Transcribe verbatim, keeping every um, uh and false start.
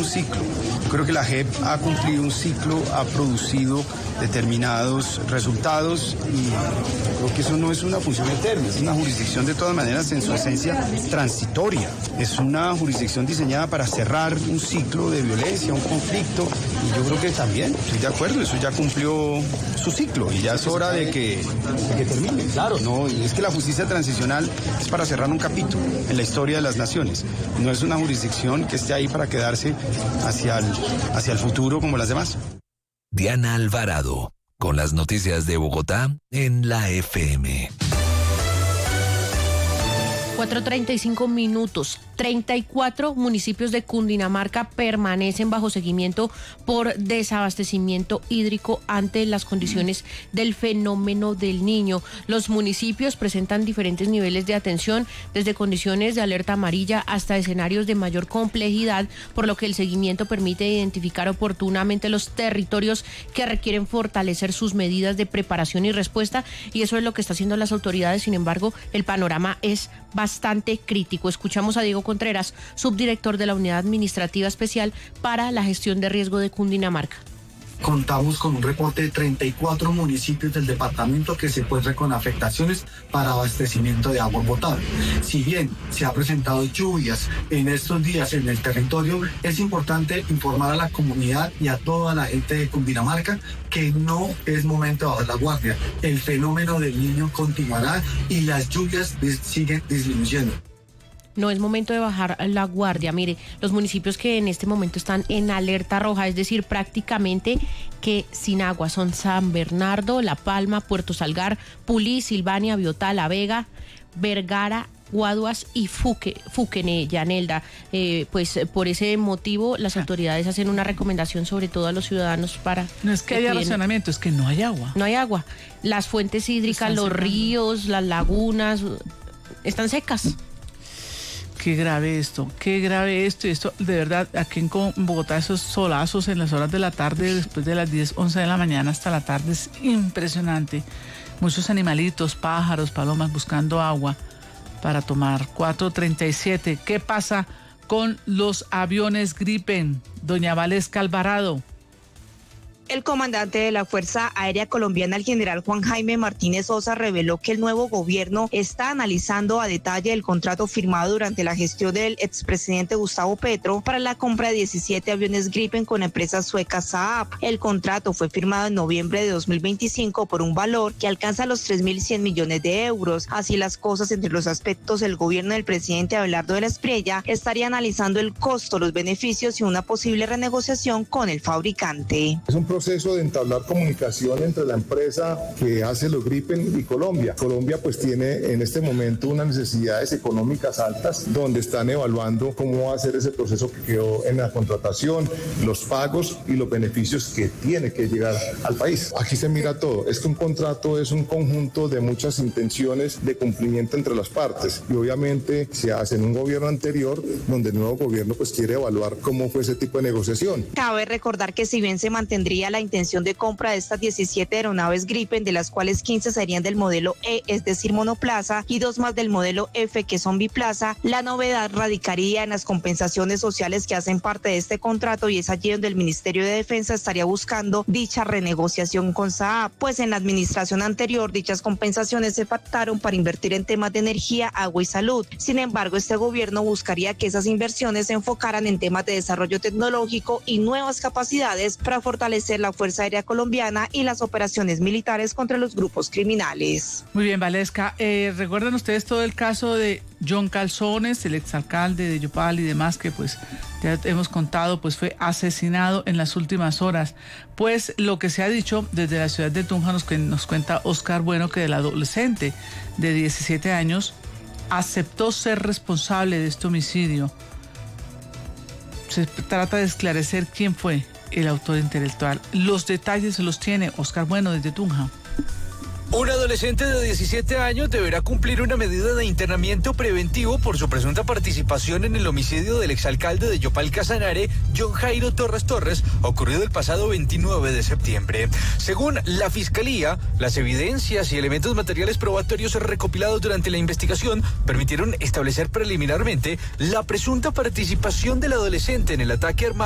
ciclo. Creo que la J E P ha cumplido un ciclo, ha producido determinados resultados y creo que eso no es una función eterna, es una jurisdicción de todas maneras en su esencia transitoria. Es una jurisdicción diseñada para cerrar un ciclo de violencia, un conflicto, y yo creo que también, estoy de acuerdo, eso ya cumplió su ciclo y ya es hora de que, de que termine. Claro, no, y es que la justicia transicional es para cerrar un capítulo en la historia de las naciones, no es una jurisdicción que esté ahí para quedarse hacia el, hacia el futuro como las demás. Diana Alvarado, con las noticias de Bogotá en la F M. cuatro treinta y cinco minutos. treinta y cuatro municipios de Cundinamarca permanecen bajo seguimiento por desabastecimiento hídrico ante las condiciones del fenómeno del Niño. Los municipios presentan diferentes niveles de atención, desde condiciones de alerta amarilla hasta escenarios de mayor complejidad, por lo que el seguimiento permite identificar oportunamente los territorios que requieren fortalecer sus medidas de preparación y respuesta, y eso es lo que están haciendo las autoridades. Sin embargo, el panorama es bastante crítico. Escuchamos a Diego Contreras, subdirector de la Unidad Administrativa Especial para la Gestión de Riesgo de Cundinamarca. Contamos con un reporte de treinta y cuatro municipios del departamento que se encuentran con afectaciones para abastecimiento de agua potable. Si bien se ha presentado lluvias en estos días en el territorio, es importante informar a la comunidad y a toda la gente de Cundinamarca que no es momento de bajar la guardia. El fenómeno del Niño continuará y las lluvias dis- siguen disminuyendo. No es momento de bajar la guardia. Mire, los municipios que en este momento están en alerta roja, es decir, prácticamente que sin agua, son San Bernardo, La Palma, Puerto Salgar, Pulí, Silvania, Biotá, La Vega, Vergara, Guaduas y Fuque, Fuquene, Llanelda. Eh, pues por ese motivo las autoridades hacen una recomendación sobre todo a los ciudadanos para... No es que haya racionamiento, es que no hay agua. No hay agua. Las fuentes hídricas, los ríos, las lagunas, están secas. Qué grave esto, qué grave esto. Y esto, de verdad, aquí en Bogotá, esos solazos en las horas de la tarde, después de las diez, once de la mañana hasta la tarde, es impresionante. Muchos animalitos, pájaros, palomas buscando agua para tomar. cuatro treinta y siete. ¿Qué pasa con los aviones Gripen? Doña Valesca Alvarado. El comandante de la Fuerza Aérea Colombiana, el general Juan Jaime Martínez Sosa, reveló que el nuevo gobierno está analizando a detalle el contrato firmado durante la gestión del expresidente Gustavo Petro para la compra de diecisiete aviones Gripen con la empresa sueca Saab. El contrato fue firmado en noviembre de dos mil veinticinco por un valor que alcanza los tres mil cien millones de euros. Así las cosas, entre los aspectos, el gobierno del presidente Abelardo de la Espriella estaría analizando el costo, los beneficios y una posible renegociación con el fabricante. Es un proceso de entablar comunicación entre la empresa que hace los Gripen y Colombia. Colombia pues tiene en este momento unas necesidades económicas altas, donde están evaluando cómo va a ser ese proceso que quedó en la contratación, los pagos y los beneficios que tiene que llegar al país. Aquí se mira todo. Es que un contrato es un conjunto de muchas intenciones de cumplimiento entre las partes y obviamente se hace en un gobierno anterior donde el nuevo gobierno pues quiere evaluar cómo fue ese tipo de negociación. Cabe recordar que si bien se mantendría la intención de compra de estas diecisiete aeronaves Gripen, de las cuales quince serían del modelo E, es decir, monoplaza, y dos más del modelo F, que son biplaza, la novedad radicaría en las compensaciones sociales que hacen parte de este contrato, y es allí donde el Ministerio de Defensa estaría buscando dicha renegociación con Saab, pues en la administración anterior dichas compensaciones se pactaron para invertir en temas de energía, agua y salud. Sin embargo, este gobierno buscaría que esas inversiones se enfocaran en temas de desarrollo tecnológico y nuevas capacidades para fortalecer la Fuerza Aérea Colombiana y las operaciones militares contra los grupos criminales. Muy bien, Valesca. Eh, ¿Recuerdan ustedes todo el caso de John Calzones, el exalcalde de Yopal y demás, que pues ya hemos contado, pues fue asesinado en las últimas horas? Pues lo que se ha dicho desde la ciudad de Tunja, nos, nos cuenta Oscar Bueno, que el adolescente de diecisiete años aceptó ser responsable de este homicidio. Se trata de esclarecer quién fue el autor intelectual. Los detalles se los tiene Oscar Bueno desde Tunja. Un adolescente de diecisiete años deberá cumplir una medida de internamiento preventivo por su presunta participación en el homicidio del exalcalde de Yopal Casanare, John Jairo Torres Torres, ocurrido el pasado veintinueve de septiembre. Según la Fiscalía, las evidencias y elementos materiales probatorios recopilados durante la investigación permitieron establecer preliminarmente la presunta participación del adolescente en el ataque armado